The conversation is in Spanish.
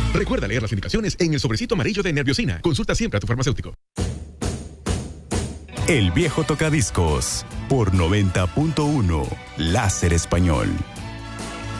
Recuerda leer las indicaciones en el sobrecito amarillo de Nerviosina. Consulta siempre a tu farmacéutico. El viejo tocadiscos por 90.1 Láser Español.